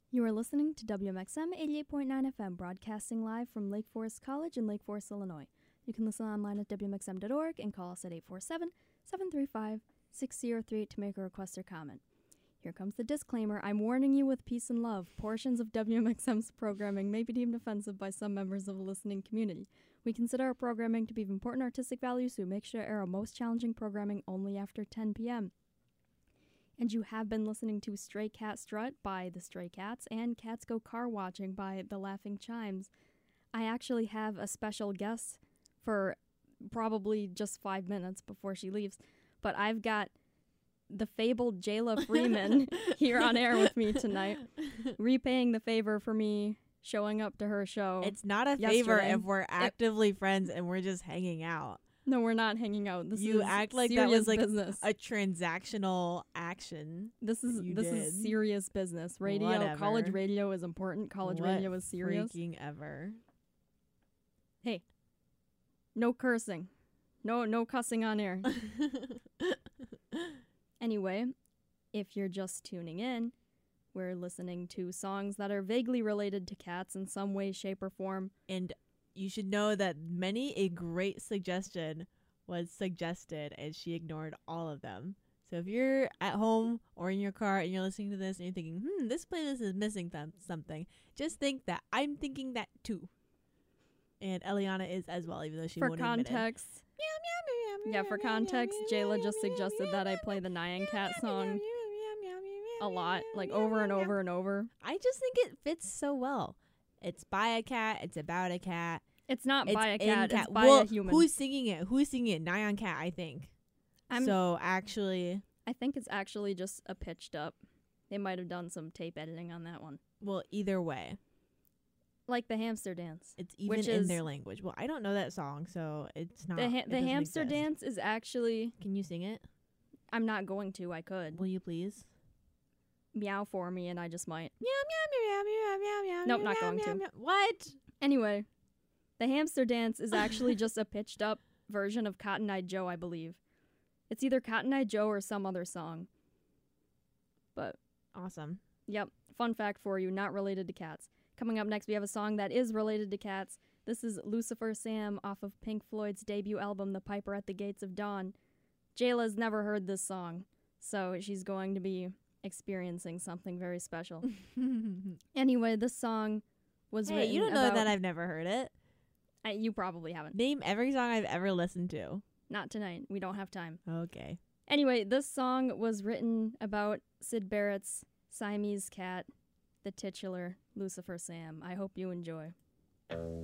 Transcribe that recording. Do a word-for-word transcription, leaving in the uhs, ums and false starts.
You are listening to W M X M eighty-eight point nine F M, broadcasting live from Lake Forest College in Lake Forest, Illinois. You can listen online at W M X M dot org and call us at eight four seven, seven three five, six zero three eight to make a request or comment. Here comes the disclaimer. I'm warning you with peace and love. Portions of W M X M's programming may be deemed offensive by some members of the listening community. We consider our programming to be of important artistic value, so we make sure to air our most challenging programming only after ten p.m. And you have been listening to Stray Cat Strut by The Stray Cats and Cats Go Car Watching by The Laughing Chimes. I actually have a special guest for probably just five minutes before she leaves, but I've got the fabled Jayla Freeman here on air with me tonight, repaying the favor for me showing up to her show. It's not a favor if we're actively it, friends and we're just hanging out. No, we're not hanging out. This you is act like that was like business. a transactional action. This is you this did. is serious business. Radio, Whatever. college radio is important. College what radio is serious. Freaking ever. Hey, no cursing, no no cussing on air. Anyway, if you're just tuning in, we're listening to songs that are vaguely related to cats in some way, shape, or form. And you should know that many a great suggestion was suggested, and she ignored all of them. So if you're at home or in your car and you're listening to this and you're thinking, hmm, this playlist is missing th- something, just think that I'm thinking that too. And Eliana is as well, even though she for won't context, admit it. yeah, for context, Jayla just suggested that I play the Nyan Cat song a lot, like over and over and over. I just think it fits so well. It's by a cat. It's about a cat. It's not it's by a cat. cat. It's by well, a human. Who's singing it? Who's singing it? Nyan Cat, I think. I'm, so actually, I think it's actually just a pitched up. They might have done some tape editing on that one. Well, either way, like the hamster dance. It's even which in is their language. Well, I don't know that song, so it's not. The, ha- it the hamster exist. dance is actually. Can you sing it? I'm not going to. I could. Will you please? Meow for me, and I just might. Meow meow meow meow meow meow. Nope, meow, not going meow, to. Meow. What? Anyway, the hamster dance is actually just a pitched up version of Cotton Eye Joe, I believe. It's either Cotton Eye Joe or some other song. But awesome. Yep, fun fact for you, not related to cats. Coming up next, we have a song that is related to cats. This is Lucifer Sam off of Pink Floyd's debut album, The Piper at the Gates of Dawn. Jayla's never heard this song, so she's going to be experiencing something very special. Anyway, this song was hey, written you don't know about, that I've never heard it. I, you probably haven't. Name every song I've ever listened to. Not tonight. We don't have time. Okay. Anyway, this song was written about Syd Barrett's Siamese cat, the titular Lucifer Sam. I hope you enjoy.